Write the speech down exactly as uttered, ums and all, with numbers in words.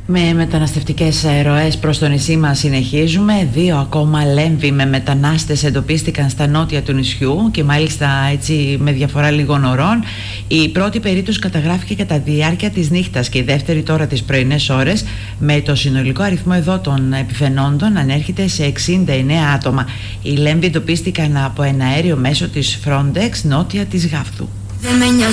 Με μεταναστευτικές ροές προς το νησί μας συνεχίζουμε. Δύο ακόμα Λέμβοι με μετανάστες εντοπίστηκαν στα νότια του νησιού και μάλιστα έτσι με διαφορά λίγων ωρών. Η πρώτη περίπτωση καταγράφηκε κατά τη διάρκεια της νύχτας και η δεύτερη τώρα τις πρωινές ώρες, με το συνολικό αριθμό εδώ των επιφαινόντων να ανέρχεται σε εξήντα εννέα άτομα. Οι Λέμβοι εντοπίστηκαν από ένα αέριο μέσω της Frontex νότια της Γάφτου.